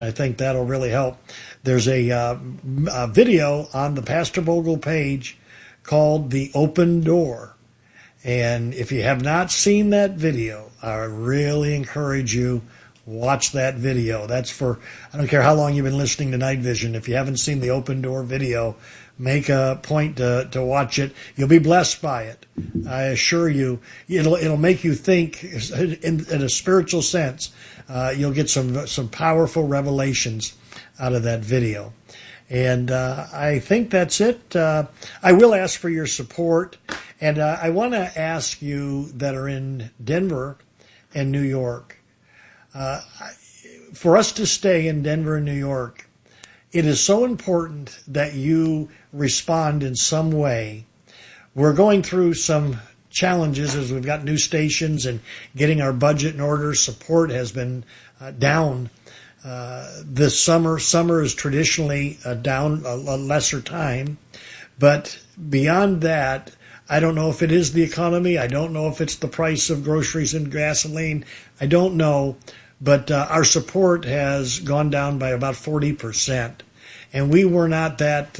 I think that'll really help. There's a video on the Pastor Bogle page called The Open Door. And if you have not seen that video, I really encourage you, watch that video. That's for, I don't care how long you've been listening to Night Vision. If you haven't seen the Open Door video, make a point to watch it. You'll be blessed by it. I assure you, it'll make you think in a spiritual sense. You'll get some powerful revelations out of that video. And I think that's it. I will ask for your support. And I want to ask you that are in Denver and New York, for us to stay in Denver and New York, it is so important that you respond in some way. We're going through some challenges as we've got new stations and getting our budget in order. Support has been down this summer. Summer is traditionally down a lesser time. But beyond that, I don't know if it is the economy. I don't know if it's the price of groceries and gasoline. I don't know. But our support has gone down by about 40%. And we were not that,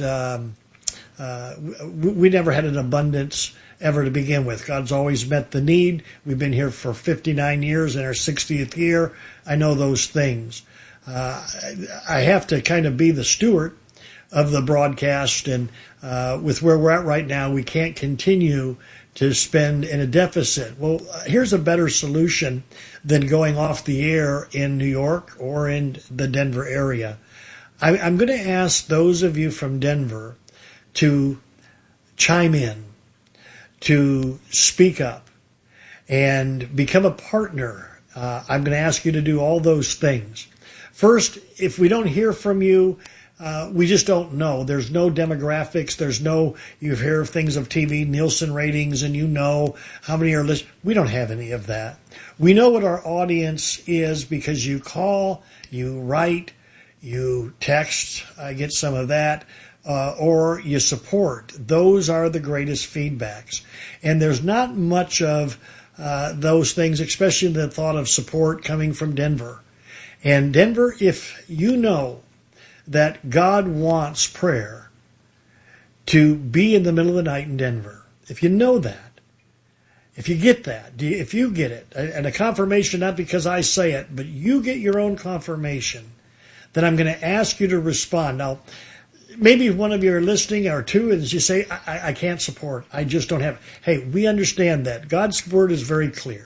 we never had an abundance ever to begin with. God's always met the need. We've been here for 59 years in our 60th year. I know those things. I have to kind of be the steward of the broadcast, and with where we're at right now, we can't continue to spend in a deficit. Well, here's a better solution than going off the air in New York or in the Denver area. I'm going to ask those of you from Denver to chime in, to speak up, and become a partner. I'm going to ask you to do all those things. First, if we don't hear from you, we just don't know. There's no demographics. There's no, you hear things of TV, Nielsen ratings, and you know how many are listening. We don't have any of that. We know what our audience is because you call, you write, you text, I get some of that, or you support. Those are the greatest feedbacks. And there's not much of those things, especially the thought of support coming from Denver. And Denver, if you know that God wants prayer to be in the middle of the night in Denver, if you know that, if you get that, if you get it, and a confirmation, not because I say it, but you get your own confirmation, then I'm going to ask you to respond. Now, maybe one of you are listening or two, and you say, I can't support. I just don't have it. Hey, we understand that. God's word is very clear.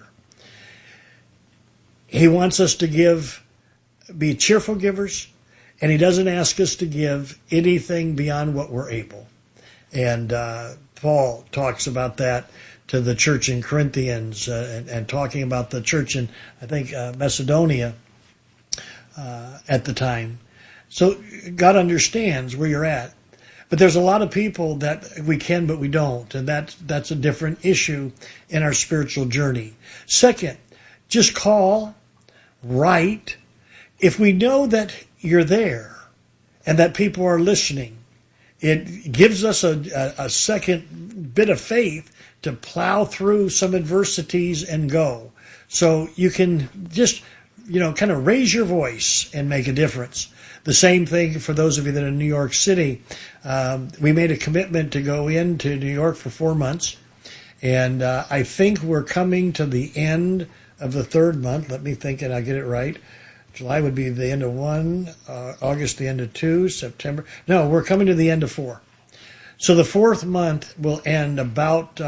He wants us to be cheerful givers, and he doesn't ask us to give anything beyond what we're able. And Paul talks about that to the church in Corinthians and talking about the church in, I think, Macedonia at the time. So God understands where you're at. But there's a lot of people that we can, but we don't. And that's a different issue in our spiritual journey. Second, just call, write. If we know that you're there and that people are listening, it gives us a second bit of faith to plow through some adversities and go. So you can just, kind of raise your voice and make a difference. The same thing for those of you that are in New York City. We made a commitment to go into New York for 4 months. And I think we're coming to the end of the third month. Let me think and I'll get it right. July would be the end of 1, August the end of 2, September. No, we're coming to the end of 4. So the fourth month will end about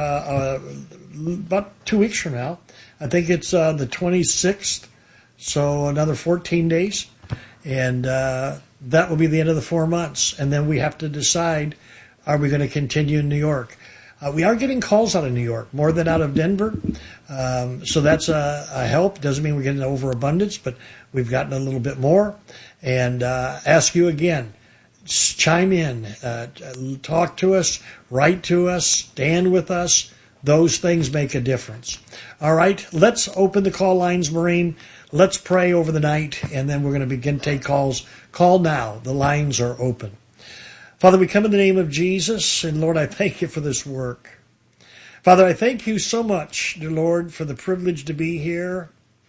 2 weeks from now. I think it's the 26th, so another 14 days. And that will be the end of the 4 months. And then we have to decide, are we going to continue in New York? We are getting calls out of New York, more than out of Denver. So that's a help. Doesn't mean we're getting an overabundance, but we've gotten a little bit more. And ask you again, chime in, talk to us, write to us, stand with us. Those things make a difference. All right, let's open the call lines, Maureen. Let's pray over the night, and then we're going to begin to take calls. Call now. The lines are open. Father, we come in the name of Jesus, and Lord, I thank you for this work. Father, I thank you so much, dear Lord, for the privilege to be here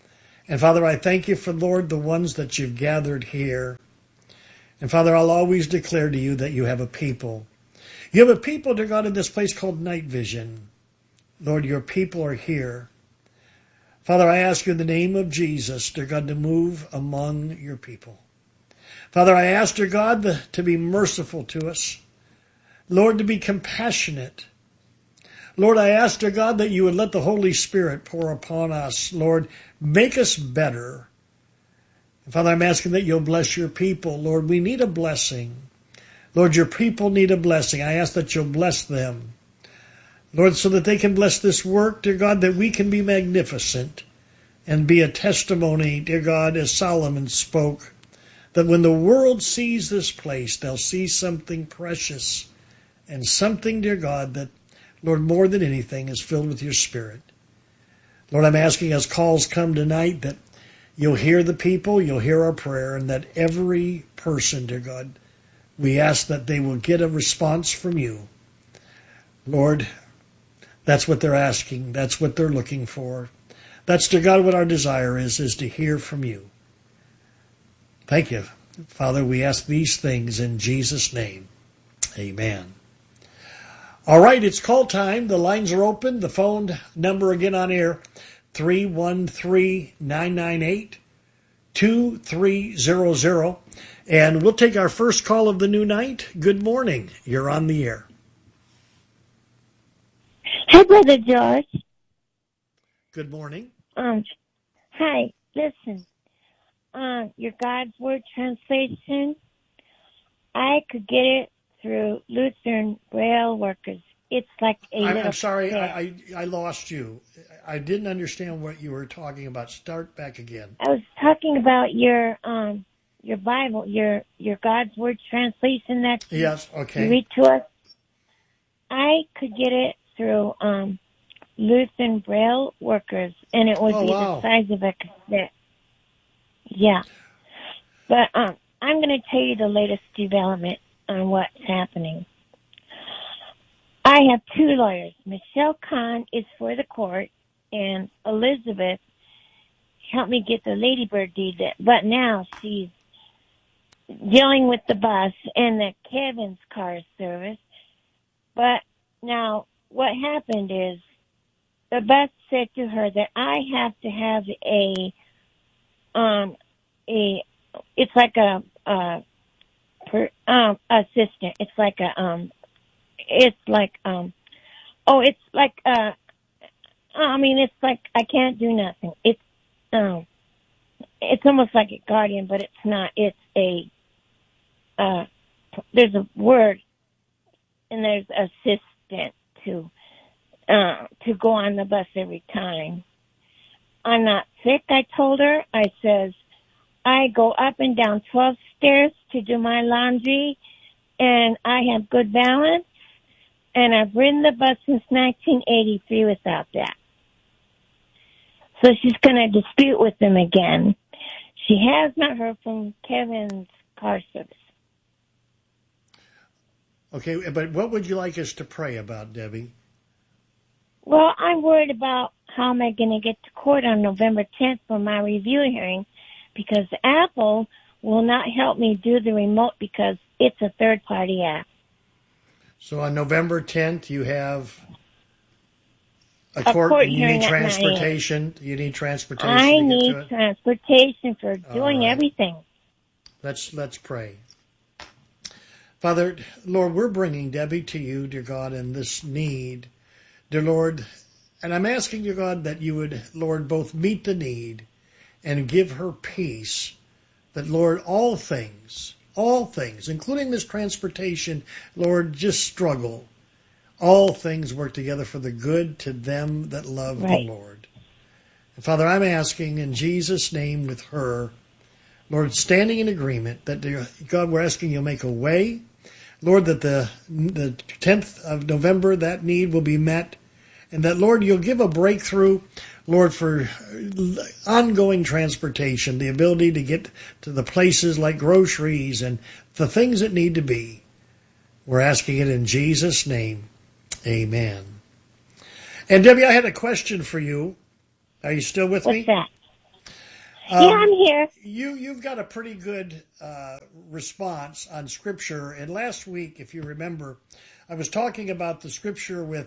And Father, I thank you for, Lord, the ones that you've gathered here. And Father, I'll always declare to you that you have a people. You have a people, dear God, in this place called Night Vision. Lord, your people are here. Father, I ask you in the name of Jesus, dear God, to move among your people. Father, I ask, dear God, to be merciful to us. Lord, to be compassionate. Lord, I ask, dear God, that you would let the Holy Spirit pour upon us. Lord, make us better. And Father, I'm asking that you'll bless your people. Lord, we need a blessing. Lord, your people need a blessing. I ask that you'll bless them. Lord, so that they can bless this work, dear God, that we can be magnificent and be a testimony, dear God, as Solomon spoke, that when the world sees this place, they'll see something precious and something, dear God, that, Lord, more than anything is filled with your Spirit. Lord, I'm asking as calls come tonight that you'll hear the people, you'll hear our prayer, and that every person, dear God, we ask that they will get a response from you. Lord, that's what they're asking. That's what they're looking for. That's, dear God, what our desire is to hear from you. Thank you, Father. We ask these things in Jesus' name. Amen. All right, it's call time. The lines are open. The phone number again on air, 313-998-2300. And we'll take our first call of the new night. Good morning. You're on the air. Hi, Brother George. Good morning. Hi. Listen, your God's Word translation, I could get it through Lutheran Braille Workers. It's like I'm sorry, I lost you. I didn't understand what you were talking about. Start back again. I was talking about your Bible, your God's Word translation that yes, okay. you read to us. I could get it through Lutheran Braille Workers, and it would be the size of a cassette. Yeah. But I'm going to tell you the latest development on what's happening. I have two lawyers. Michelle Kahn is for the court, and Elizabeth helped me get the Ladybird deed. But now she's dealing with the bus and the Kevin's car service. But now what happened is the bus said to her that I have to have it's like a assistant. It's like it's like I can't do nothing. It's almost like a guardian, but it's not. It's there's a word, and there's assistant to go on the bus every time. I'm not sick, I told her. I says, I go up and down 12 stairs to do my laundry, and I have good balance, and I've ridden the bus since 1983 without that. So she's going to dispute with them again. She has not heard from Kevin's car service. Okay, but what would you like us to pray about, Debbie? Well, I'm worried about how am I going to get to court on November 10th for my review hearing, because Apple will not help me do the remote because it's a third-party app. So on November 10th, you have a court and you need transportation. You need transportation. I need transportation for doing everything. Let's pray. Father, Lord, we're bringing Debbie to you, dear God, in this need, dear Lord, and I'm asking, dear God, that you would, Lord, both meet the need and give her peace, that, Lord, all things, including this transportation, Lord, just struggle. All things work together for the good to them that love the Lord. And Father, I'm asking in Jesus' name with her, Lord, standing in agreement that, dear God, we're asking you'll make a way. Lord, that the 10th of November, that need will be met. And that, Lord, you'll give a breakthrough, Lord, for ongoing transportation, the ability to get to the places like groceries and the things that need to be. We're asking it in Jesus' name. Amen. And Debbie, I had a question for you. Are you still with me? What's that? Yeah, I'm here. You've got a pretty good response on Scripture. And last week, if you remember, I was talking about the Scripture with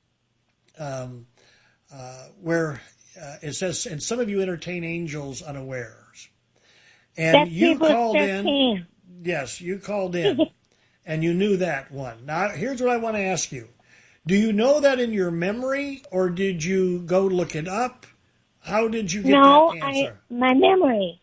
where it says, "And some of you entertain angels unawares." And That's you Hebrews called 13. in. Yes, you called in, and you knew that one. Now, here's what I want to ask you: do you know that in your memory, or did you go look it up? How did you get that answer? My memory.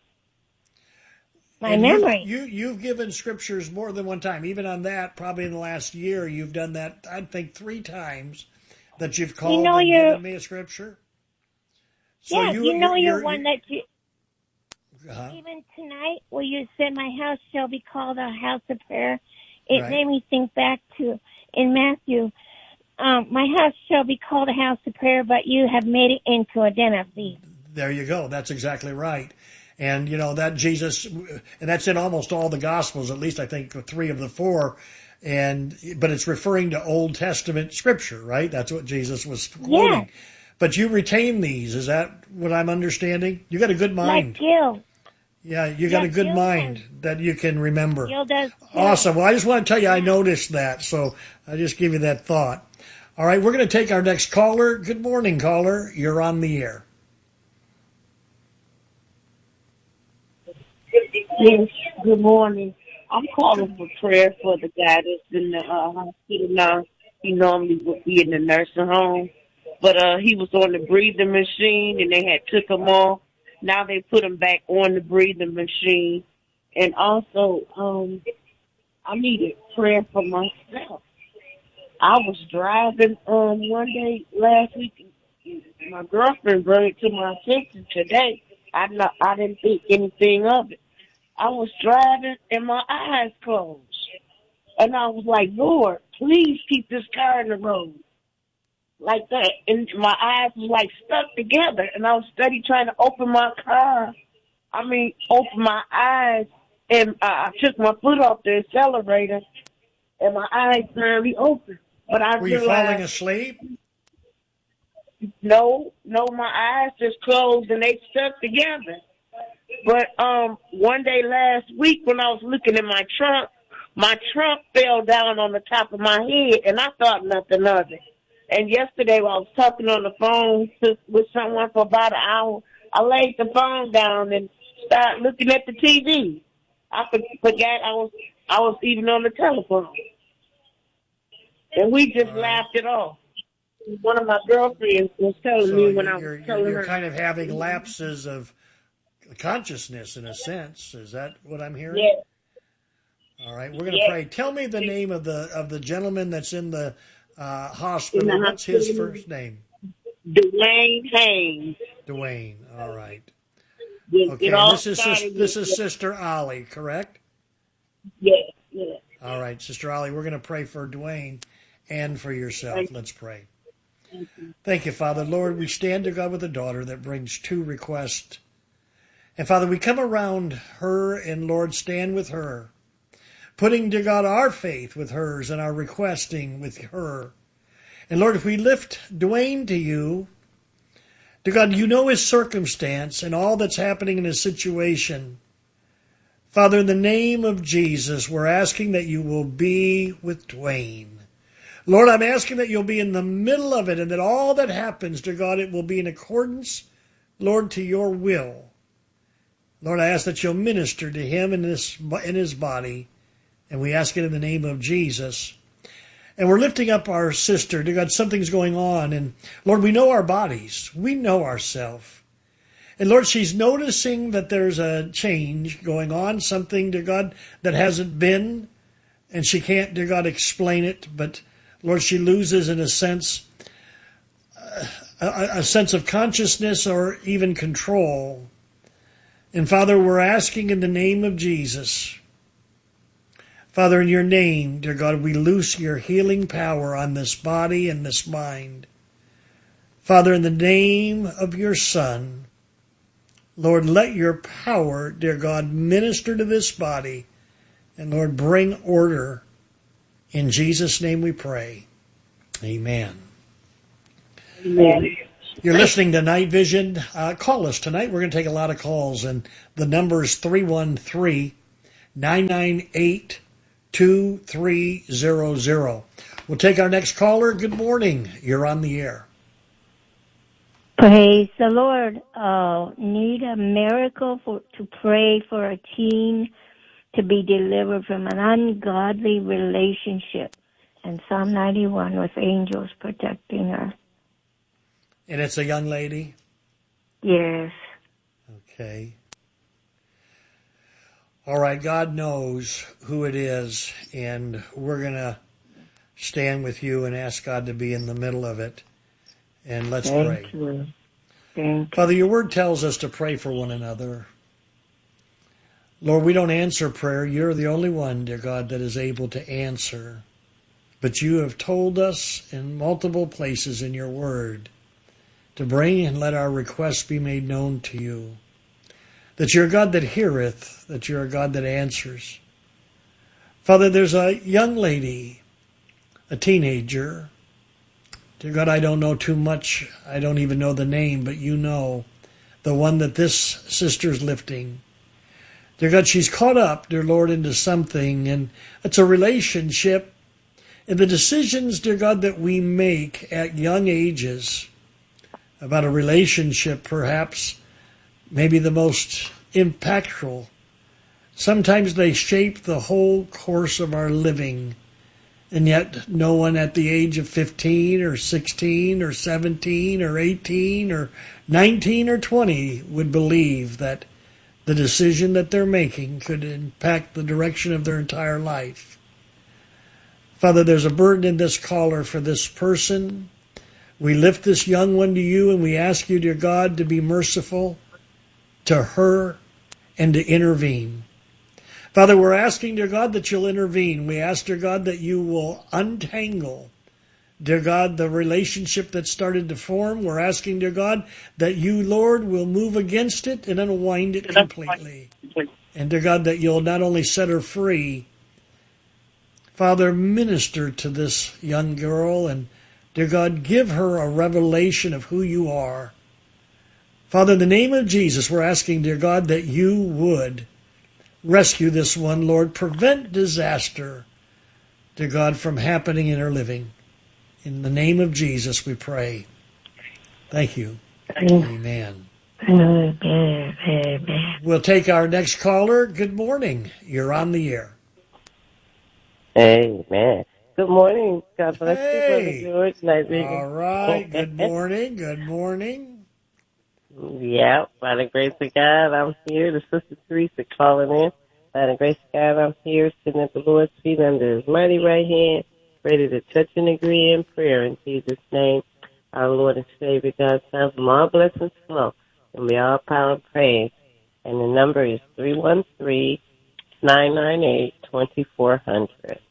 You've given scriptures more than one time. Even on that, probably in the last year, you've done that, I think, 3 times that you've called and given me a scripture. So yeah, you're one that you... Even tonight, where you said, "My house shall be called a house of prayer," it made me think back to, in Matthew, "My house shall be called a house of prayer, but you have made it into a den of thieves." There you go. That's exactly right. And, that Jesus, and that's in almost all the Gospels, at least I think 3 of the 4. But it's referring to Old Testament scripture, right? That's what Jesus was quoting. Yeah. But you retain these. Is that what I'm understanding? You got a good mind. Like Gil. Yeah, you got a good mind that you can remember. Gil does too. Awesome. Well, I just want to tell you I noticed that, so I just give you that thought. All right, we're going to take our next caller. Good morning, caller. You're on the air. Yes, good morning. I'm calling for prayer for the guy that's in the hospital now. He normally would be in the nursing home, but he was on the breathing machine and they had took him off. Now they put him back on the breathing machine. And also, I needed prayer for myself. I was driving one day last week. My girlfriend brought it to my attention today. I didn't think anything of it. I was driving and my eyes closed. And I was like, "Lord, please keep this car in the road." Like that. And my eyes was like stuck together. And I was steady trying to open my eyes. And I took my foot off the accelerator and my eyes finally opened. But I realized... Were you falling asleep? No, my eyes just closed and they stuck together. But one day last week when I was looking in my trunk fell down on the top of my head and I thought nothing of it. And yesterday while I was talking on the phone with someone for about an hour, I laid the phone down and started looking at the TV. I forgot I was even on the telephone. And we just laughed it off. One of my girlfriends was telling me when I was telling her. You're kind of having lapses of consciousness in a sense. Is that what I'm hearing? Yes. All right, we're going to pray. Tell me the name of the gentleman that's in the hospital. What's his first name? Dwayne Haynes. Dwayne. All right. Okay. This is Sister Ollie, correct? Yes. All right, Sister Ollie, we're going to pray for Dwayne and for yourself. Let's pray. Thank you, Father. Lord, we stand to God with a daughter that brings 2 requests. And Father, we come around her and Lord, stand with her, putting to God our faith with hers and our requesting with her. And Lord, if we lift Dwayne to you, to God, you know his circumstance and all that's happening in his situation. Father, in the name of Jesus, we're asking that you will be with Dwayne. Lord, I'm asking that you'll be in the middle of it and that all that happens, to God, it will be in accordance, Lord, to your will. Lord, I ask that you'll minister to him in his body, and we ask it in the name of Jesus. And we're lifting up our sister. To God, something's going on, and Lord, we know our bodies. We know ourselves. And Lord, she's noticing that there's a change going on, something, to God, that hasn't been, and she can't, to God, explain it, but Lord, she loses, in a sense of consciousness or even control. And Father, we're asking in the name of Jesus, Father, in your name, dear God, we loose your healing power on this body and this mind. Father, in the name of your Son, Lord, let your power, dear God, minister to this body, and Lord, bring order. In Jesus' name we pray. Amen. Amen. You're listening to Night Vision. Call us tonight. We're going to take a lot of calls, and the number is 313-998-2300. We'll take our next caller. Good morning. You're on the air. Praise the Lord. Need a miracle to pray for a teen to be delivered from an ungodly relationship. And Psalm 91 with angels protecting her. And it's a young lady? Yes. Okay. All right, God knows who it is, and we're going to stand with you and ask God to be in the middle of it. And let's pray. Thank you. Thank you. Father, your word tells us to pray for one another. Lord, we don't answer prayer. You're the only one, dear God, that is able to answer. But you have told us in multiple places in your word to bring and let our requests be made known to you. That you're a God that heareth, that you're a God that answers. Father, there's a young lady, a teenager. Dear God, I don't know too much. I don't even know the name, but you know the one that this sister's lifting. Dear God, she's caught up, dear Lord, into something, and it's a relationship. And the decisions, dear God, that we make at young ages about a relationship, perhaps, maybe the most impactful. Sometimes they shape the whole course of our living. And yet no one at the age of 15 or 16 or 17 or 18 or 19 or 20 would believe that the decision that they're making could impact the direction of their entire life. Father, there's a burden in this caller for this person. We lift this young one to you, and we ask you, dear God, to be merciful to her and to intervene. Father, we're asking, dear God, that you'll intervene. We ask, dear God, that you will untangle, dear God, the relationship that started to form. We're asking, dear God, that you, Lord, will move against it and unwind it completely. And, dear God, that you'll not only set her free, Father, minister to this young girl and, dear God, give her a revelation of who you are. Father, in the name of Jesus, we're asking, dear God, that you would rescue this one, Lord. Prevent disaster, dear God, from happening in her living. In the name of Jesus, we pray. Thank you. Amen. Amen. We'll take our next caller. Good morning. You're on the air. Amen. Good morning. God bless Hey. you, Brother George. Nice meeting you. All right. Good morning. Good morning. Yeah, by the grace of God, I'm here. The Sister Teresa calling in. By the grace of God, I'm here, sitting at the Lord's feet under his mighty right hand, ready to touch and agree in prayer in Jesus' name. Our Lord and Savior, God, sends from all blessings flow, and we all power and praise. And the number is 313-998-2400.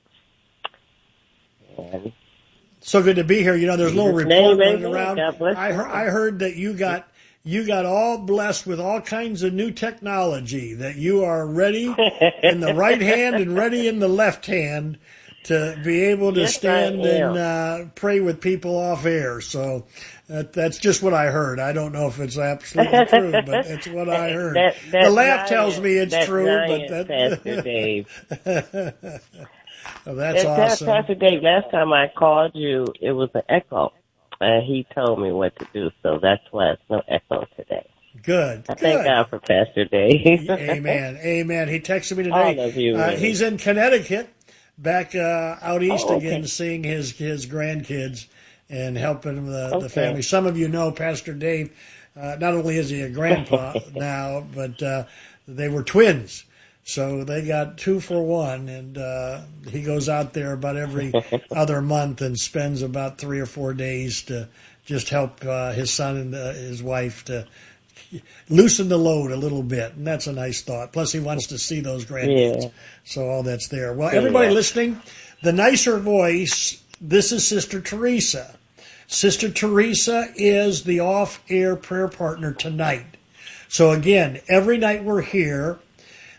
And so good to be here. You know, there's a little report running around. I heard that you got all blessed with all kinds of new technology, that you are ready in the right hand and ready in the left hand to be able to stand and pray with people off air. So that's just what I heard. I don't know if it's absolutely true, but it's what I heard. The laugh tells me it's true, but Pastor Dave. Oh, that's awesome. Pastor Dave, last time I called you, it was an echo. He told me what to do, so that's why it's no echo today. Good. Thank God for Pastor Dave. Amen. Amen. He texted me today. All of you, really. He's in Connecticut, back out east again, seeing his grandkids and helping the family. Some of you know Pastor Dave. Not only is he a grandpa now, but they were twins. So they got 2 for 1, and he goes out there about every other month and spends about 3 or 4 days to just help his son and his wife to loosen the load a little bit, and that's a nice thought. Plus, he wants to see those grandkids, so all that's there. Well, everybody listening, the nicer voice, this is Sister Teresa. Sister Teresa is the off-air prayer partner tonight. So again, every night we're here,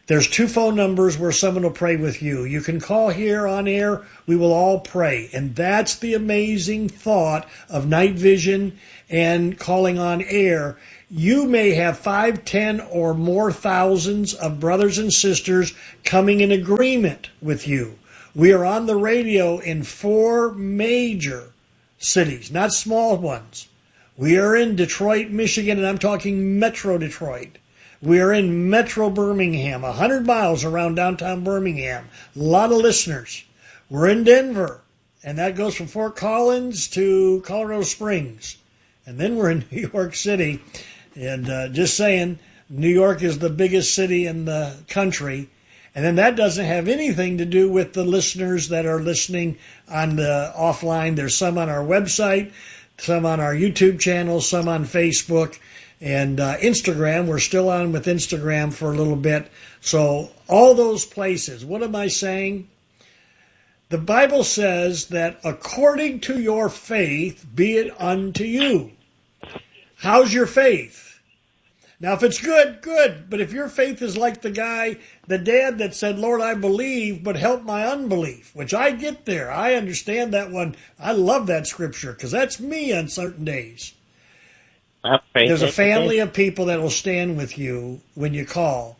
There's 2 phone numbers where someone will pray with you. You can call here on air. We will all pray. And that's the amazing thought of night vision and calling on air. You may have 5, 10, or more thousands of brothers and sisters coming in agreement with you. We are on the radio in 4 major cities, not small ones. We are in Detroit, Michigan, and I'm talking Metro Detroit. We are in Metro Birmingham, 100 miles around downtown Birmingham. A lot of listeners. We're in Denver, and that goes from Fort Collins to Colorado Springs. And then we're in New York City. And just saying, New York is the biggest city in the country. And then that doesn't have anything to do with the listeners that are listening on the offline. There's some on our website, some on our YouTube channel, some on Facebook. And Instagram, we're still on with Instagram for a little bit. So all those places, what am I saying? The Bible says that according to your faith, be it unto you. How's your faith? Now, if it's good, good. But if your faith is like the dad that said, Lord, I believe, but help my unbelief, which I get there. I understand that one. I love that scripture because that's me on certain days. There's a family of people that will stand with you when you call.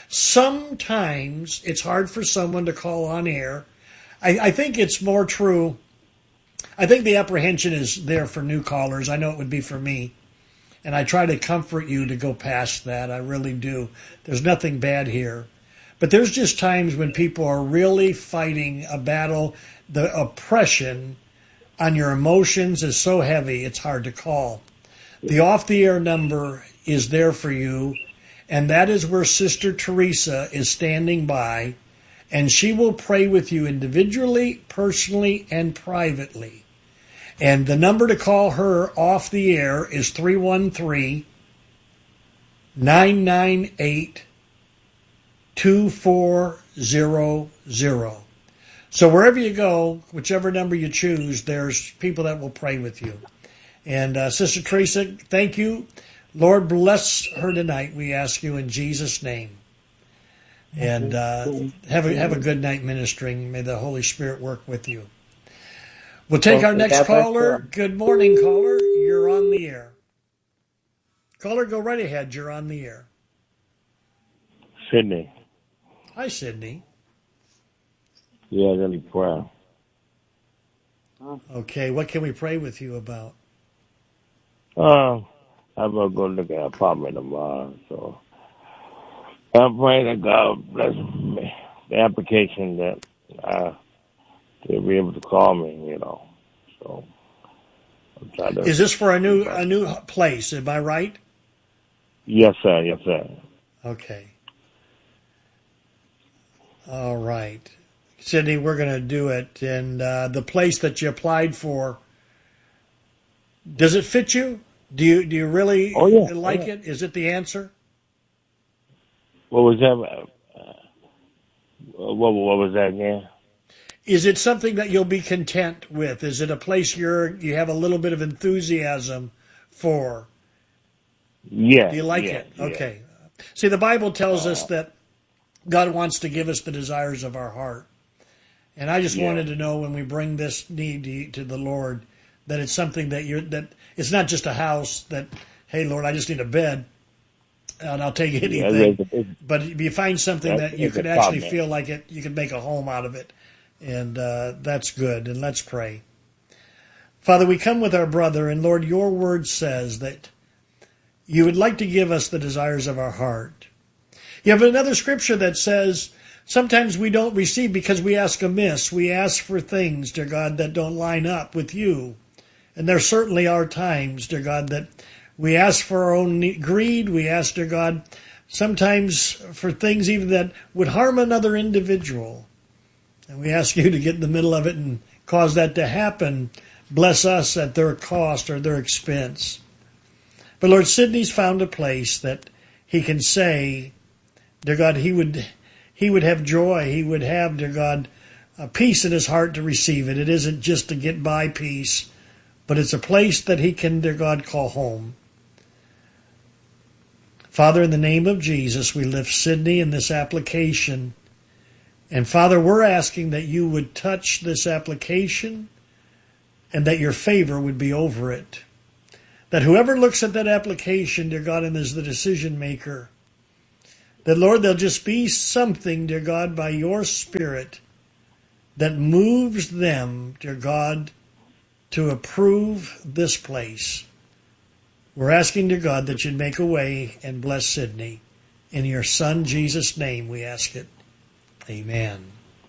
Sometimes it's hard for someone to call on air. I think it's more true. I think the apprehension is there for new callers. I know it would be for me. And I try to comfort you to go past that. I really do. There's nothing bad here. But there's just times when people are really fighting a battle. The oppression on your emotions is so heavy, it's hard to call. The off-the-air number is there for you, and that is where Sister Teresa is standing by, and she will pray with you individually, personally, and privately. And the number to call her off the air is 313-998-2400. So wherever you go, whichever number you choose, there's people that will pray with you. And Sister Teresa, thank you. Lord, bless her tonight, we ask you in Jesus' name. And have a good night ministering. May the Holy Spirit work with you. We'll take our next caller. Good morning, caller. You're on the air. Caller, go right ahead. You're on the air. Sydney. Hi, Sydney. Yeah, really proud. Okay, what can we pray with you about? I'm going to go look at an apartment tomorrow, so I'm praying that God bless me. The application that they'll be able to call me, So I'm trying to. Is this for a new place? Am I right? Yes, sir. Yes, sir. Okay. All right, Sydney, we're going to do it. And the place that you applied for, does it fit you? Do you really like it? Is it the answer? What was that? What was that again? Is it something that you'll be content with? Is it a place you have a little bit of enthusiasm for? Yeah. Do you like it? Okay. See, the Bible tells us that God wants to give us the desires of our heart. And I just wanted to know when we bring this need to the Lord that it's something that it's not just a house that, hey, Lord, I just need a bed and I'll take anything. But if you find something that you could actually feel like you could make a home out of it. And that's good. And let's pray. Father, we come with our brother, and Lord, your word says that you would like to give us the desires of our heart. You have another scripture that says sometimes we don't receive because we ask amiss. We ask for things, dear God, that don't line up with you. And there certainly are times, dear God, that we ask for our own greed. We ask, dear God, sometimes for things even that would harm another individual. And we ask you to get in the middle of it and cause that to happen. Bless us at their cost or their expense. But Lord, Sidney's found a place that he can say, dear God, he would have joy. He would have, dear God, a peace in his heart to receive it. It isn't just to get by peace, but it's a place that he can, dear God, call home. Father, in the name of Jesus, we lift Sydney in this application. And Father, we're asking that you would touch this application and that your favor would be over it. That whoever looks at that application, dear God, and is the decision maker, that, Lord, there'll just be something, dear God, by your Spirit that moves them, dear God, to approve this place. We're asking, dear God, that you'd make a way and bless Sydney. In your Son, Jesus' name, we ask it. Amen.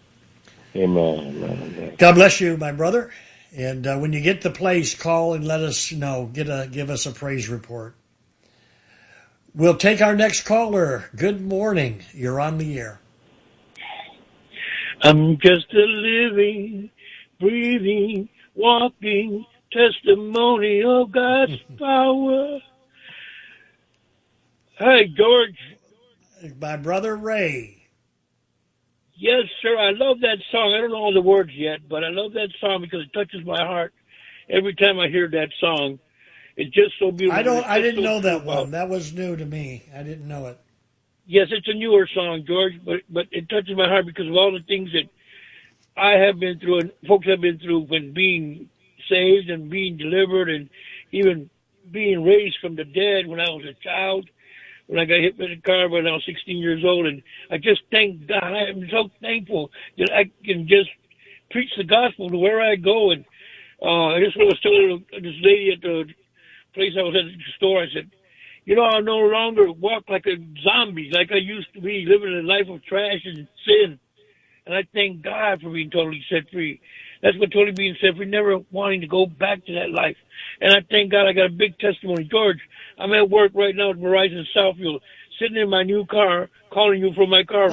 Amen. God bless you, my brother. And when you get the place, call and let us know. Give us a praise report. We'll take our next caller. Good morning. You're on the air. I'm just a living, breathing, walking testimony of God's power. Hey, George. My brother Ray. Yes, sir. I love that song. I don't know all the words yet, but I love that song because it touches my heart every time I hear that song. It's just so beautiful. I didn't know that one. That was new to me. I didn't know it. Yes, it's a newer song, George, but it touches my heart because of all the things that I have been through and folks have been through when being saved and being delivered and even being raised from the dead when I was a child. When I got hit by the car when I was 16 years old. And I just thank God. I am so thankful that I can just preach the gospel to where I go. And I just was telling this lady at the place I was at the store, I said, you know, I no longer walk like a zombie like I used to be, living a life of trash and sin. And I thank God for being totally set free. That's what totally being set free, never wanting to go back to that life. And I thank God I got a big testimony. George, I'm at work right now at Verizon Southfield, sitting in my new car, calling you from my car.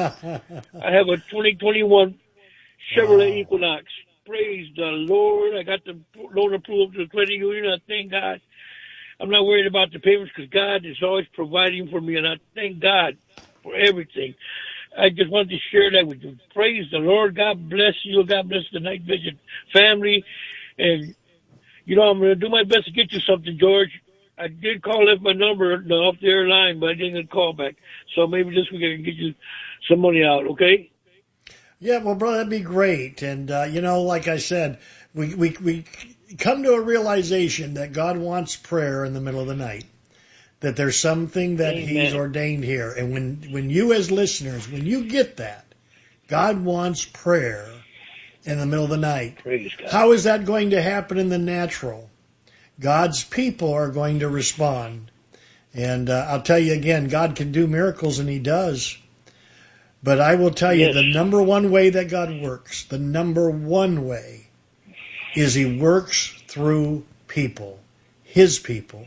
I have a 2021 Chevrolet Equinox. Praise the Lord. I got the loan approved to the credit union. I thank God. I'm not worried about the payments because God is always providing for me, and I thank God for everything. I just wanted to share that with you. Praise the Lord. God bless you. God bless the Night Vision family. And, you know, I'm going to do my best to get you something, George. I did call, left my number off the air line, but I didn't call back. So maybe this week I can get you some money out, okay? Yeah, well, brother, that'd be great. And, you know, like I said, we come to a realization that God wants prayer in the middle of the night, that there's something that Amen. He's ordained here. And when you as listeners, when you get that, God wants prayer in the middle of the night. Praise God. How is that going to happen in the natural? God's people are going to respond. And I'll tell you again, God can do miracles, and He does. But I will tell you, the number one way that God works, the number one way, is He works through people, His people.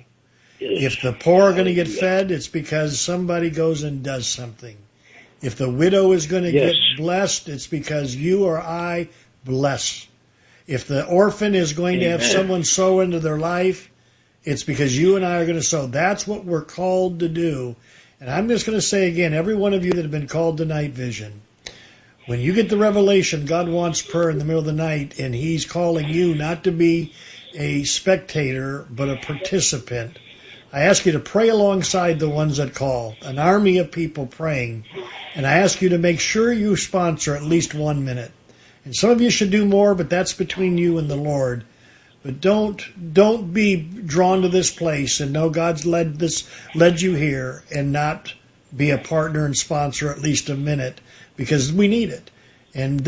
If the poor are going to get fed, it's because somebody goes and does something. If the widow is going to get blessed, it's because you or I bless. If the orphan is going to have someone sow into their life, it's because you and I are going to sow. That's what we're called to do. And I'm just going to say again, every one of you that have been called to Night Vision, when you get the revelation, God wants prayer in the middle of the night, and He's calling you not to be a spectator, but a participant. I ask you to pray alongside the ones that call, an army of people praying, and I ask you to make sure you sponsor at least 1 minute. And some of you should do more, but that's between you and the Lord. But don't be drawn to this place and know God's led you here, and not be a partner and sponsor at least a minute, because we need it. And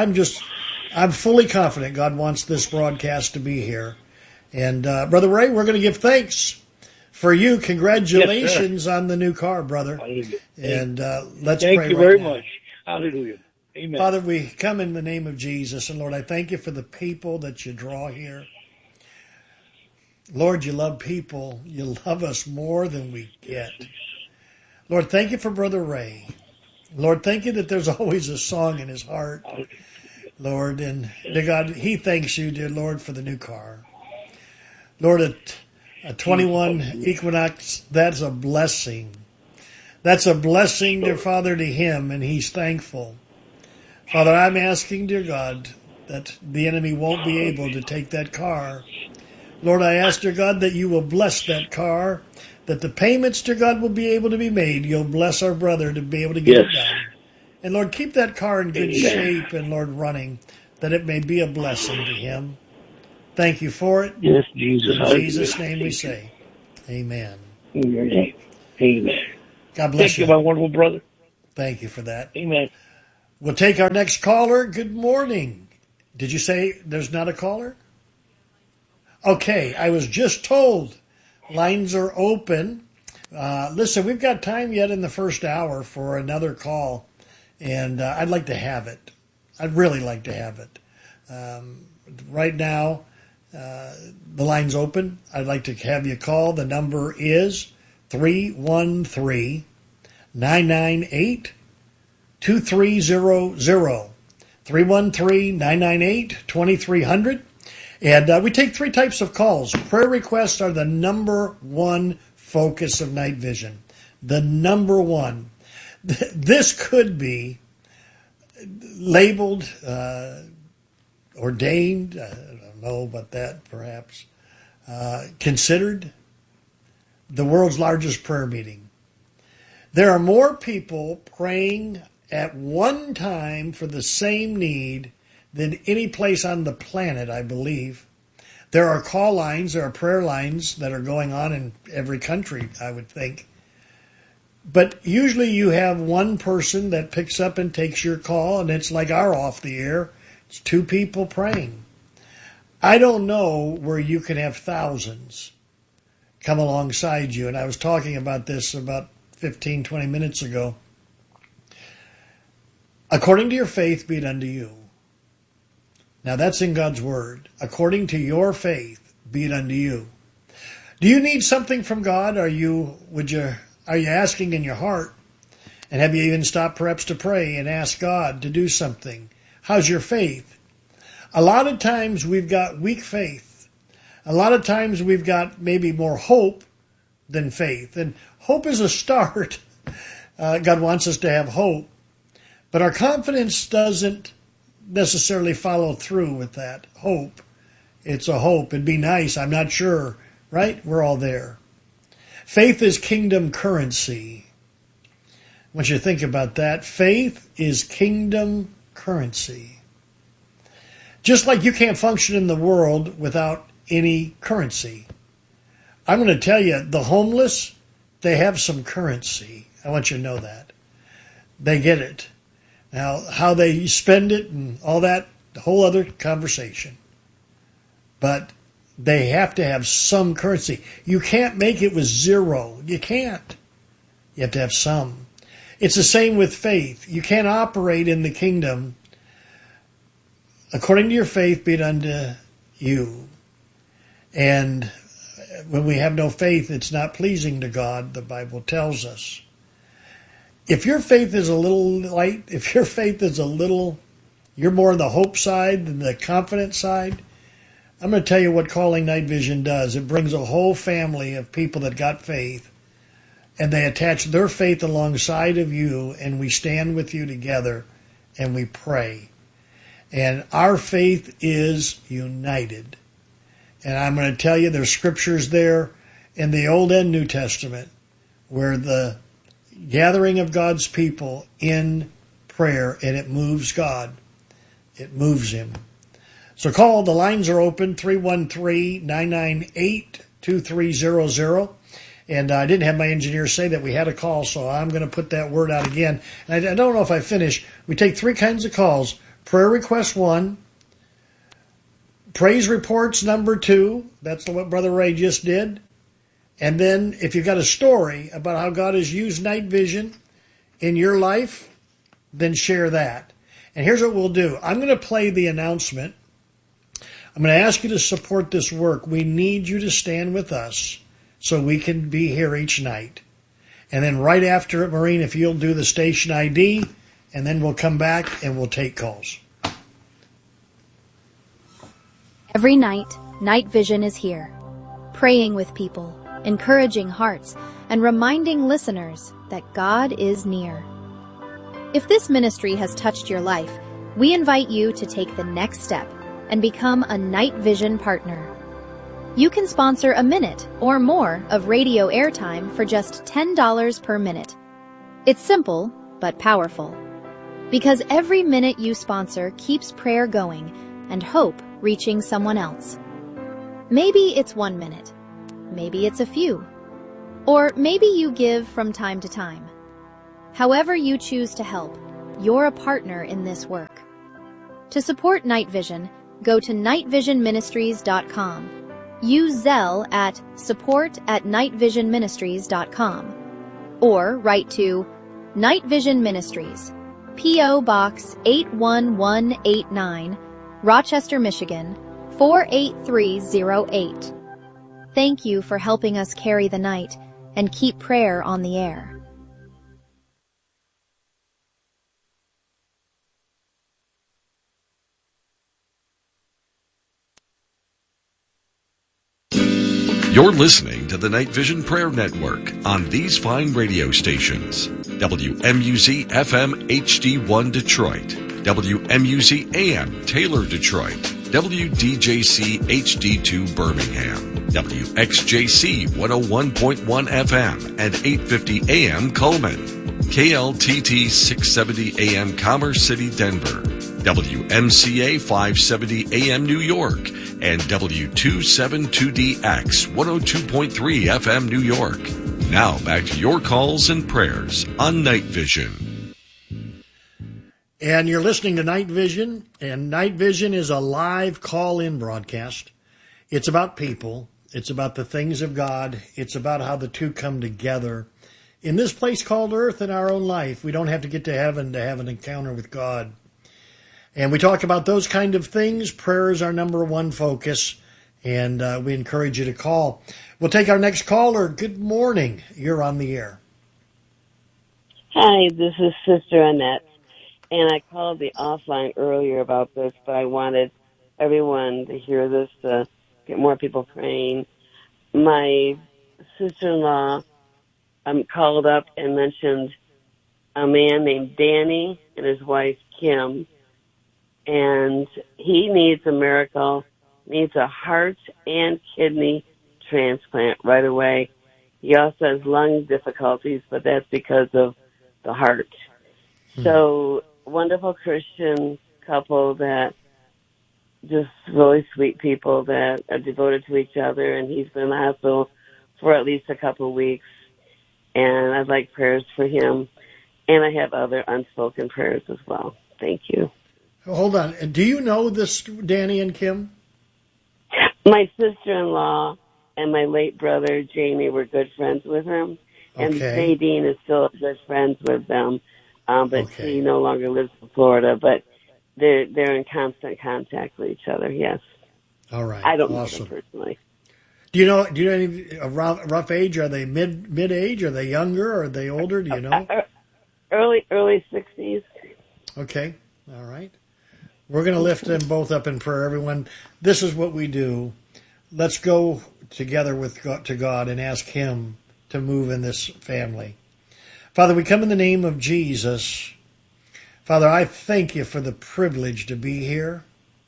I'm fully confident God wants this broadcast to be here. And Brother Ray, we're going to give thanks for you. Congratulations on the new car, brother. Hallelujah. And let's pray. Thank you very now. much. Hallelujah. Amen. Father, we come in the name of Jesus, and Lord, I thank you for the people that you draw here. Lord, you love people. You love us more than we get. Lord, thank you for Brother Ray. Lord, thank you that there's always a song in his heart. Lord, and dear God, he thanks you, dear Lord, for the new car. Lord, a 21 Equinox, that's a blessing. That's a blessing, dear Father, to him, and he's thankful. Father, I'm asking, dear God, that the enemy won't be able to take that car. Lord, I ask, dear God, that you will bless that car, that the payments, dear God, will be able to be made. You'll bless our brother to be able to get it done. And Lord, keep that car in good shape and, Lord, running, that it may be a blessing to him. Thank you for it. Yes, Jesus. In Jesus' name we say, amen. In your name. Amen. God bless you. Thank you, my wonderful brother. Thank you for that. Amen. We'll take our next caller. Good morning. Did you say there's not a caller? Okay, I was just told lines are open. Listen, we've got time yet in the first hour for another call, and I'd like to have it. I'd really like to have it. Right now, the line's open. I'd like to have you call. The number is 313-998-2300. 313-998-2300. And we take three types of calls. Prayer requests are the number one focus of Night Vision. The number one. This could be labeled, ordained, I don't know about that perhaps, considered the world's largest prayer meeting. There are more people praying at one time for the same need than any place on the planet, I believe. There are call lines, there are prayer lines that are going on in every country, I would think. But usually you have one person that picks up and takes your call, and it's like our off the air. It's two people praying. I don't know where you can have thousands come alongside you, and I was talking about this about 15, 20 minutes ago. According to your faith, be it unto you. Now that's in God's word. According to your faith, be it unto you. Do you need something from God? Are you asking in your heart? And have you even stopped perhaps to pray and ask God to do something? How's your faith? A lot of times we've got weak faith. A lot of times we've got maybe more hope than faith. And hope is a start. God wants us to have hope. But our confidence doesn't necessarily follow through with that hope. It's a hope. It'd be nice. I'm not sure. Right? We're all there. Faith is kingdom currency. I want you to think about that. Faith is kingdom currency. Just like you can't function in the world without any currency. I'm going to tell you, the homeless, they have some currency. I want you to know that. They get it. Now, how they spend it and all that, a whole other conversation. But they have to have some currency. You can't make it with zero. You can't. You have to have some. It's the same with faith. You can't operate in the kingdom according to your faith, be it unto you. And when we have no faith, it's not pleasing to God, the Bible tells us. If your faith is a little light, if your faith is you're more on the hope side than the confident side, I'm going to tell you what Calling Night Vision does. It brings a whole family of people that got faith, and they attach their faith alongside of you, and we stand with you together, and we pray. And our faith is united. And I'm going to tell you, there's scriptures there in the Old and New Testament where the gathering of God's people in prayer, and it moves God. It moves him. So call. The lines are open, 313-998-2300. And I didn't have my engineer say that we had a call, so I'm going to put that word out again. And I don't know if I finish. We take three kinds of calls. Prayer request 1. Praise reports number 2. That's what Brother Ray just did. And then if you've got a story about how God has used Night Vision in your life, then share that. And here's what we'll do. I'm going to play the announcement. I'm going to ask you to support this work. We need you to stand with us so we can be here each night. And then right after it, Maureen, if you'll do the station ID, and then we'll come back and we'll take calls. Every night, Night Vision is here, praying with people, encouraging hearts, and reminding listeners that God is near. If this ministry has touched your life, we invite you to take the next step and become a Night Vision partner. You can sponsor a minute or more of radio airtime for just $10 per minute. It's simple, but powerful. Because every minute you sponsor keeps prayer going and hope reaching someone else. Maybe it's 1 minute. Maybe it's a few. Or maybe you give from time to time. However you choose to help, you're a partner in this work. To support Night Vision, go to nightvisionministries.com. Use Zelle at support@nightvisionministries.com. Or write to Night Vision Ministries, P.O. Box 81189, Rochester, Michigan, 48308. Thank you for helping us carry the night and keep prayer on the air. You're listening to the Night Vision Prayer Network on these fine radio stations. WMUZ FM HD1 Detroit, WMUZ AM Taylor Detroit, WDJC HD2 Birmingham, WXJC 101.1 FM and 850 AM Coleman, KLTT 670 AM Commerce City Denver, WMCA 570 AM New York, and W272DX 102.3 FM New York. Now back to your calls and prayers on Night Vision. And you're listening to Night Vision, and Night Vision is a live call-in broadcast. It's about people. It's about the things of God. It's about how the two come together. In this place called Earth in our own life, we don't have to get to heaven to have an encounter with God. And we talk about those kind of things. Prayer is our number one focus, and we encourage you to call. We'll take our next caller. Good morning. You're on the air. Hi, this is Sister Annette, and I called the offline earlier about this, but I wanted everyone to hear this to get more people praying. My sister-in-law called up and mentioned a man named Danny and his wife, Kim, and he needs a miracle, needs a heart and kidney transplant right away. He also has lung difficulties, but that's because of the heart. So, wonderful Christian couple that just really sweet people that are devoted to each other, and he's been in the hospital for at least a couple of weeks, and I'd like prayers for him, and I have other unspoken prayers as well. Thank you. Hold on. Do you know this, Danny and Kim? My sister-in-law and my late brother, Jamie, were good friends with him. And Nadine is still good friends with them. But she no longer lives in Florida. But they're in constant contact with each other, yes. All right. I don't know them personally. Do you know any rough age? Are they mid-age? Are they younger? Are they older? Do you know? Early 60s. Okay. All right. We're going to lift them both up in prayer, everyone. This is what we do. Let's go together to God and ask Him to move in this family. Father, we come in the name of Jesus. Father, I thank you for the privilege to be here.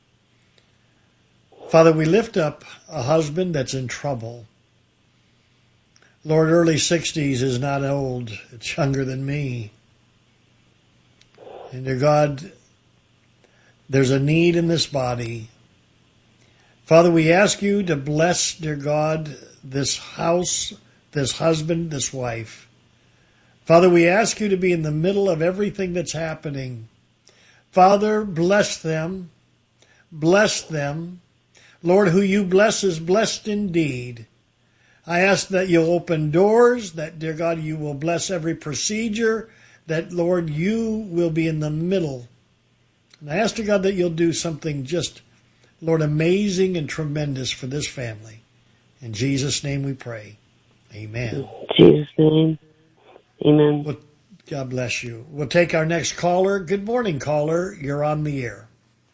Father, we lift up a husband that's in trouble. Lord, early 60s is not old. It's younger than me. And dear God, there's a need in this body. Father, we ask you to bless, dear God, this house, this husband, this wife. Father, we ask you to be in the middle of everything that's happening. Father, bless them. Bless them. Lord, who you bless is blessed indeed. I ask that you'll open doors, that, dear God, you will bless every procedure, that, Lord, you will be in the middle. And I ask, dear God, that you'll do something just, Lord, amazing and tremendous for this family. In Jesus' name we pray. Amen. In Jesus' name. Amen. Well, God bless you. We'll take our next caller. Good morning, caller. You're on the air.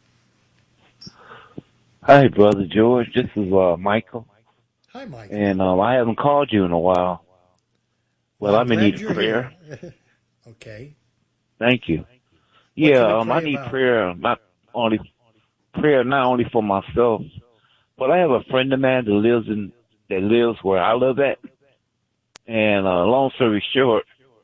Hi, Brother George. This is Michael. Hi, Michael. And I haven't called you in a while. Well, I'm in need of prayer. Okay. Thank you. Yeah, I need prayer, not only for myself, Well, I have a friend of mine that lives where I live at, and long story short,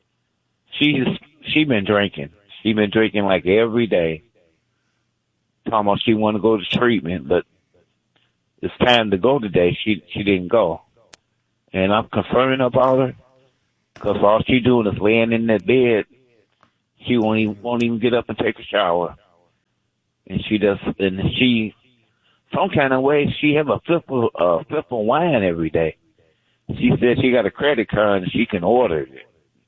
she been drinking. She been drinking like every day. Talking about she want to go to treatment, but it's time to go today. She didn't go, and I'm confirming about her because all she doing is laying in that bed. She won't even get up and take a shower, and she some kind of way she have a fifth of wine every day. She said she got a credit card and she can order it.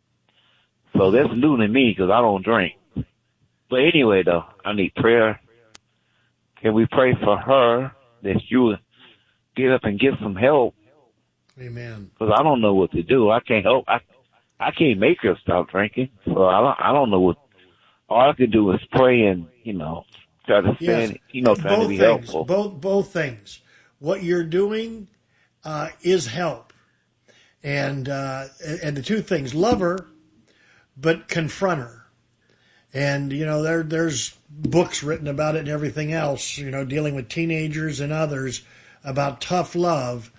So that's new to me because I don't drink. But anyway, though, I need prayer. Can we pray for her that you will get up and get some help? Amen. Because I don't know what to do. I can't help. I can't make her stop drinking. So I don't know what. All I can do is pray and try to stand. Trying to be helpful. Both things. What you're doing is help, and the two things: love her, but confront her. And there's books written about it and everything else. Dealing with teenagers and others about tough love.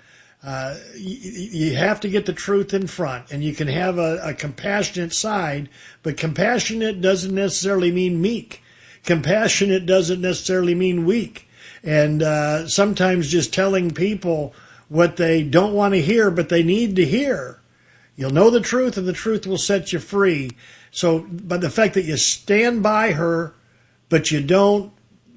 You have to get the truth in front, and you can have a compassionate side, but compassionate doesn't necessarily mean meek. Compassionate doesn't necessarily mean weak. And sometimes just telling people what they don't want to hear, but they need to hear. You'll know the truth, and the truth will set you free. So, but the fact that you stand by her, but you don't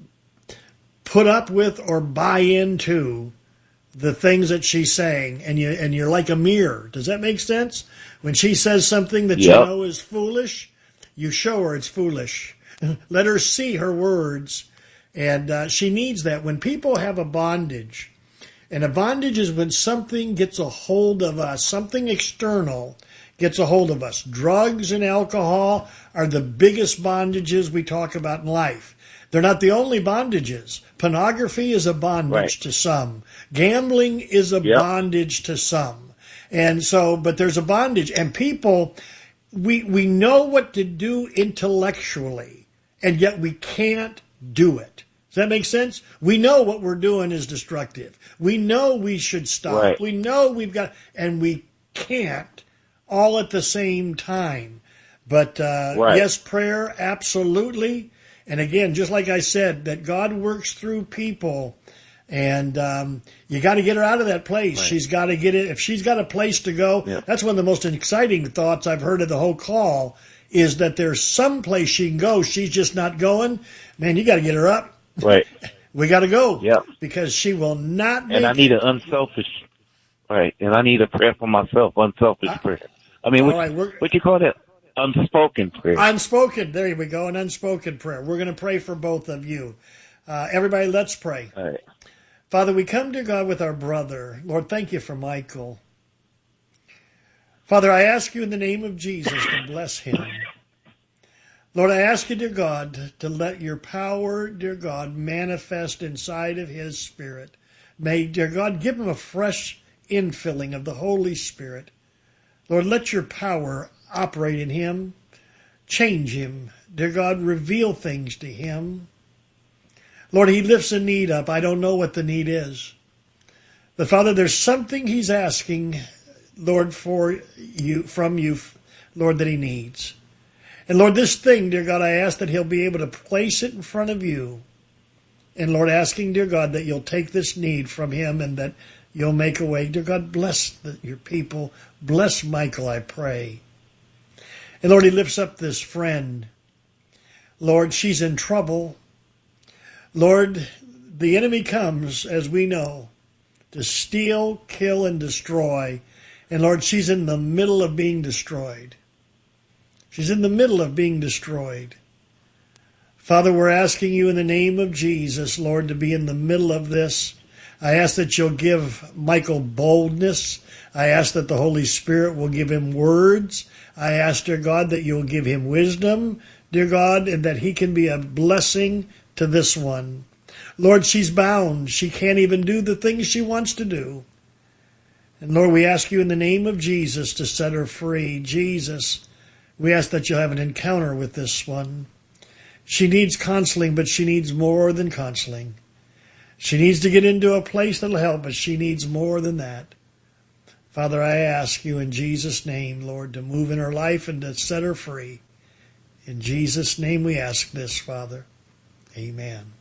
put up with or buy into the things that she's saying, and you're like a mirror. Does that make sense? When she says something that you know is foolish, you show her it's foolish. Let her see her words, and she needs that. When people have a bondage, and a bondage is when something gets a hold of us, something external gets a hold of us. Drugs and alcohol are the biggest bondages we talk about in life. They're not the only bondages. Pornography is a bondage to some. Gambling is a bondage to some. And so, but there's a bondage. And people, we know what to do intellectually, and yet we can't do it. Does that make sense? We know what we're doing is destructive. We know we should stop. Right. We know we've got, and we can't all at the same time. But yes, prayer, absolutely. And again, just like I said, that God works through people, and you got to get her out of that place. Right. She's got to get it. If she's got a place to go, that's one of the most exciting thoughts I've heard of the whole call, is that there's some place she can go. She's just not going. Man, you got to get her up. Right. We got to go. Yep. Because she will not make And I need an unselfish, and I need a prayer for myself, unselfish prayer. I mean, what you call that? Unspoken prayer. Unspoken. There we go. An unspoken prayer. We're going to pray for both of you. Everybody, let's pray. All right. Father, we come to God with our brother. Lord, thank you for Michael. Father, I ask you in the name of Jesus to bless him. Lord, I ask you, dear God, to let your power, dear God, manifest inside of his spirit. May, dear God, give him a fresh infilling of the Holy Spirit. Lord, let your power operate in him. Change him. Dear God, reveal things to him. Lord, he lifts a need up. I don't know what the need is. But Father, there's something he's asking, Lord, from you, Lord, that he needs. And Lord, this thing, dear God, I ask that he'll be able to place it in front of you. And Lord, asking, dear God, that you'll take this need from him and that you'll make a way. Dear God, bless your people. Bless Michael, I pray. And Lord, he lifts up this friend. Lord, she's in trouble. Lord, the enemy comes, as we know, to steal, kill, and destroy. And Lord, she's in the middle of being destroyed. She's in the middle of being destroyed. Father, we're asking you in the name of Jesus, Lord, to be in the middle of this. I ask that you'll give Michael boldness. I ask that the Holy Spirit will give him words. I ask, dear God, that you'll give him wisdom, dear God, and that he can be a blessing to this one. Lord, she's bound. She can't even do the things she wants to do. And Lord, we ask you in the name of Jesus to set her free. Jesus, we ask that you'll have an encounter with this one. She needs counseling, but she needs more than counseling. She needs to get into a place that'll help, but she needs more than that. Father, I ask you in Jesus' name, Lord, to move in her life and to set her free. In Jesus' name we ask this, Father. Amen.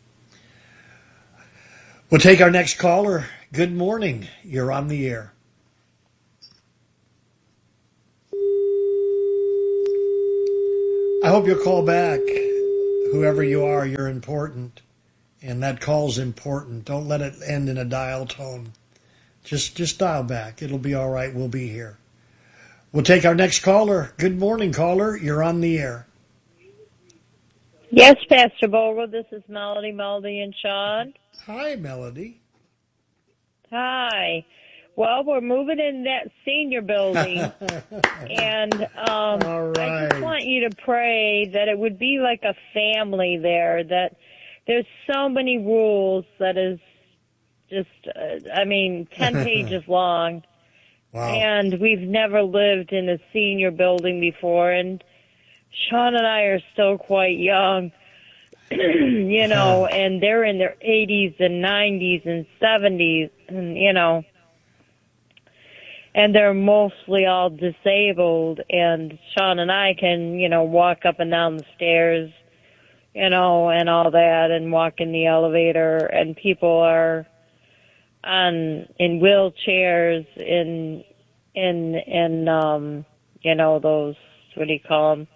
We'll take our next caller. Good morning. You're on the air. I hope you'll call back. Whoever you are, you're important. And that call's important. Don't let it end in a dial tone. Just dial back. It'll be all right. We'll be here. We'll take our next caller. Good morning, caller. You're on the air. Yes, Pastor Bogle. This is Melody, and Sean. Hi, Melody. Hi. Well, we're moving in that senior building, and all right. I just want you to pray that it would be like a family there, that there's so many rules that is just, 10 pages long. Wow. And we've never lived in a senior building before, and Sean and I are still quite young, and they're in their 80s and 90s and 70s, and, and they're mostly all disabled, and Sean and I can, walk up and down the stairs, and all that, and walk in the elevator, and people are in wheelchairs, in those, what do you call them?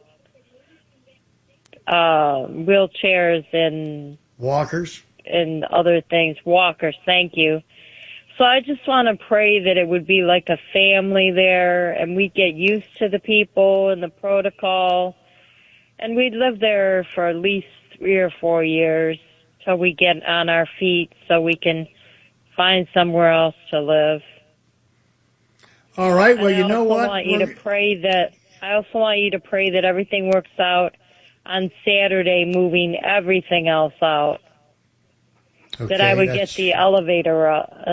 Wheelchairs and walkers and other things. Walkers, thank you. So I just want to pray that it would be like a family there, and we'd get used to the people and the protocol, and we'd live there for at least 3 or 4 years till we get on our feet so we can find somewhere else to live. All right. Well, you know what? I also want you to pray that everything works out on Saturday, moving everything else out. Okay, that I would get the elevator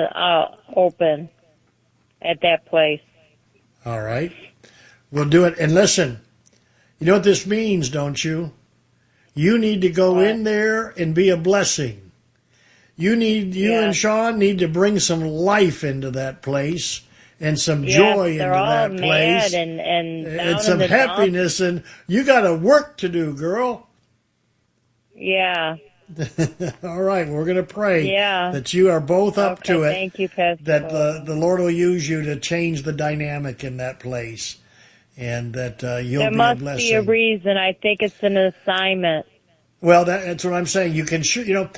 open at that place. All right. We'll do it. And listen, you know what this means, don't you? You need to go in there and be a blessing. You and Sean need to bring some life into that place and some joy into that place. And some happiness. And you got a work to do, girl. Yeah. All right, we're going to pray Yeah. that you are both up to it. Thank you, Pastor. That the Lord will use you to change the dynamic in that place, and that you'll be a blessing. There must be a reason. I think it's an assignment. Well, that's what I'm saying. You can,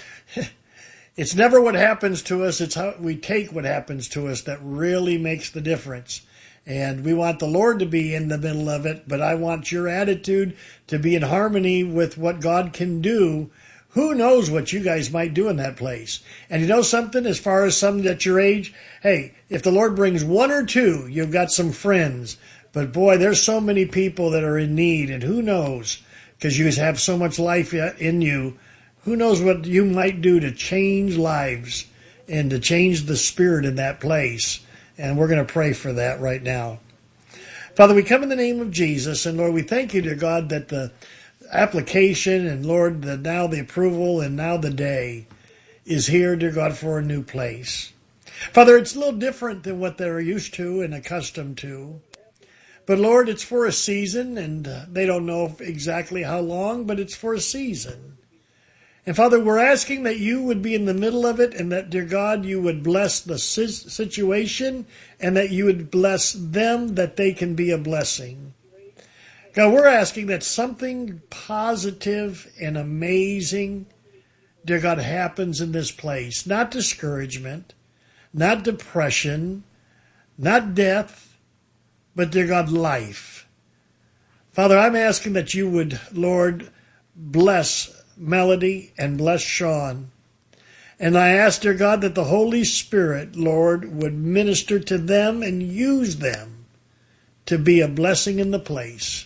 it's never what happens to us. It's how we take what happens to us that really makes the difference. And we want the Lord to be in the middle of it, but I want your attitude to be in harmony with what God can do. Who knows what you guys might do in that place? And you know something, as far as some at your age, hey, if the Lord brings 1 or 2, you've got some friends. But boy, there's so many people that are in need, and who knows, because you have so much life in you, who knows what you might do to change lives and to change the spirit in that place. And we're going to pray for that right now. Father, we come in the name of Jesus, and Lord, we thank you, dear God, that the application and Lord, now the approval and now the day is here, dear God, for a new place. Father, it's a little different than what they're used to and accustomed to. But Lord, it's for a season, and they don't know exactly how long, but it's for a season. And Father, we're asking that you would be in the middle of it, and that, dear God, you would bless the situation, and that you would bless them, that they can be a blessing. God, we're asking that something positive and amazing, dear God, happens in this place. Not discouragement, not depression, not death, but, dear God, life. Father, I'm asking that you would, Lord, bless Melody and bless Sean. And I ask, dear God, that the Holy Spirit, Lord, would minister to them and use them to be a blessing in the place.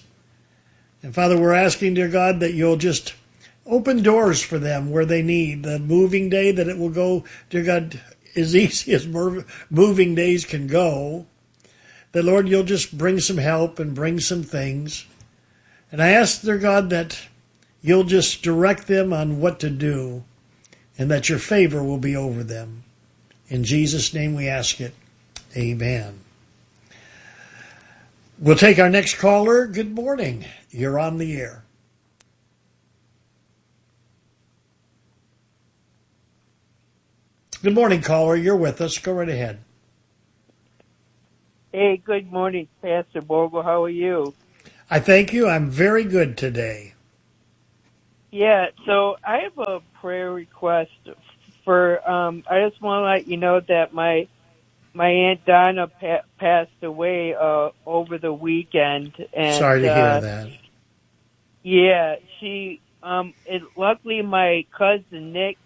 And Father, we're asking, dear God, that you'll just open doors for them where they need. The moving day, that it will go, dear God, as easy as moving days can go. That, Lord, you'll just bring some help and bring some things. And I ask, dear God, that you'll just direct them on what to do. and that your favor will be over them. In Jesus' name we ask it. Amen. We'll take our next caller. Good morning. You're on the air. Good morning, caller. You're with us. Go right ahead. Hey, good morning, Pastor Bogle. How are you? I thank you. I'm very good today. Yeah, so I have a prayer request for, I just want to let you know that my Aunt Donna passed away over the weekend. And, sorry to hear that. Yeah, she, luckily my cousin Nick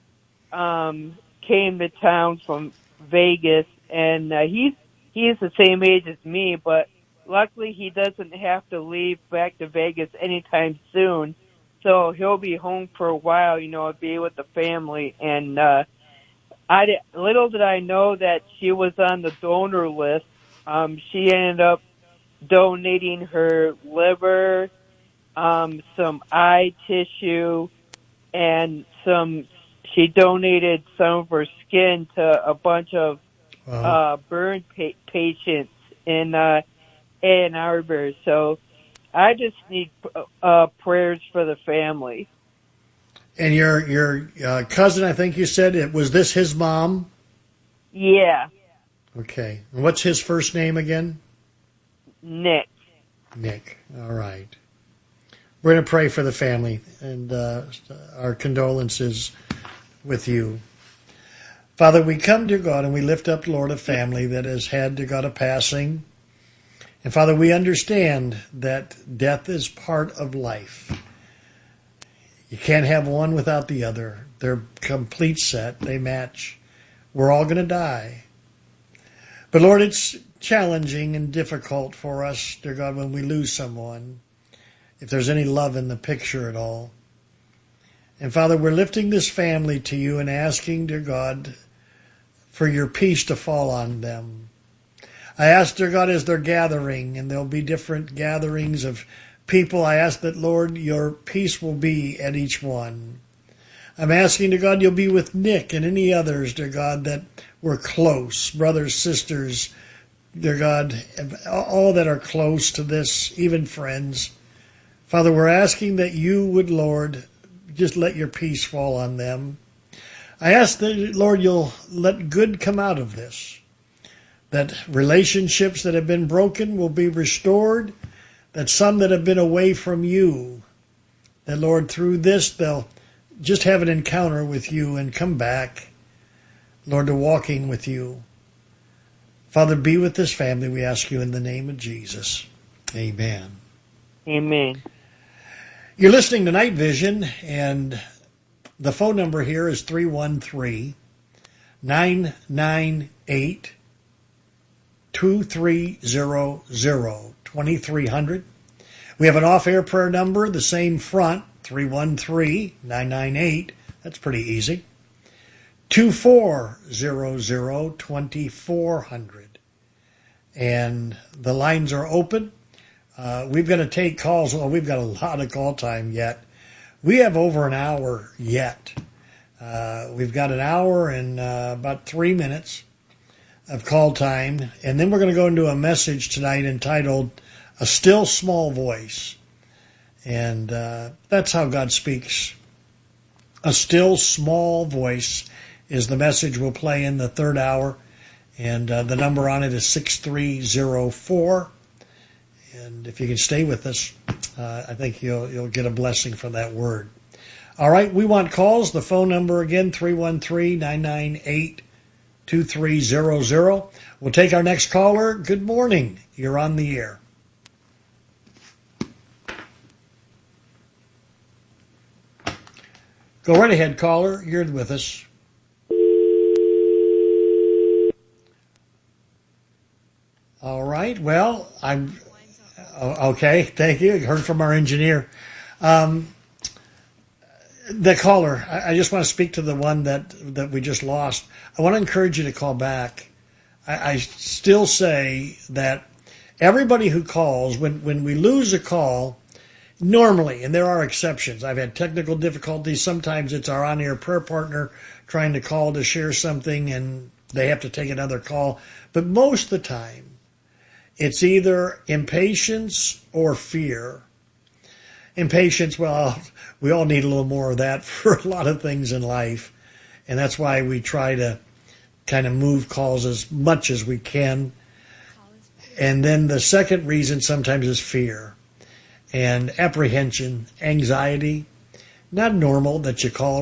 came to town from Vegas, and he is the same age as me, but luckily he doesn't have to leave back to Vegas anytime soon. So he'll be home for a while, be with the family. And little did I know that she was on the donor list. She ended up donating her liver, some eye tissue, and she donated some of her skin to a bunch of burn patients in Ann Arbor. So I just need prayers for the family. And your cousin, I think you said, was this his mom? Yeah. Okay. And what's his first name again? Nick. Nick. All right. We're going to pray for the family, and our condolences with you. Father, we come to God and we lift up, Lord, a family that has had, to God, a passing. And Father, we understand that death is part of life. You can't have one without the other. They're complete set. They match. We're all going to die. But Lord, it's challenging and difficult for us, dear God, when we lose someone, if there's any love in the picture at all. And Father, we're lifting this family to you and asking, dear God, for your peace to fall on them. I ask, dear God, as they're gathering, and there'll be different gatherings of people, I ask that, Lord, your peace will be at each one. I'm asking, dear God, you'll be with Nick and any others, dear God, that were close, brothers, sisters, dear God, all that are close to this, even friends. Father, we're asking that you would, Lord, just let your peace fall on them. I ask that, Lord, you'll let good come out of this, that relationships that have been broken will be restored, that some that have been away from you, that, Lord, through this they'll just have an encounter with you and come back, Lord, to walking with you. Father, be with this family, we ask you in the name of Jesus. Amen. Amen. You're listening to Night Vision, and the phone number here is 313-998-2300, 2300. We have an off-air prayer number, the same front, 313-998. That's pretty easy. 2400-2400. And the lines are open. We're going to take calls. Well, we've got a lot of call time yet. We have over an hour yet. We've got an hour and about 3 minutes of call time. And then we're going to go into a message tonight entitled A Still Small Voice. And that's how God speaks. A still small voice is the message we'll play in the third hour. And the number on it is 6304. And if you can stay with us, I think you'll get a blessing from that word. All right, we want calls. The phone number again, 313-998-2300. We'll take our next caller. Good morning. You're on the air. Go right ahead, caller. You're with us. All right. Well, I'm okay. Thank you. Heard from our engineer. The caller, I just want to speak to the one that we just lost. I want to encourage you to call back. I still say that everybody who calls, when we lose a call, Normally, and there are exceptions. I've had technical difficulties. Sometimes it's our on-air prayer partner trying to call to share something and they have to take another call. But most of the time, it's either impatience or fear. Impatience, well, we all need a little more of that for a lot of things in life. And that's why we try to kind of move calls as much as we can. And then the second reason sometimes is fear and apprehension, anxiety. Not normal that you call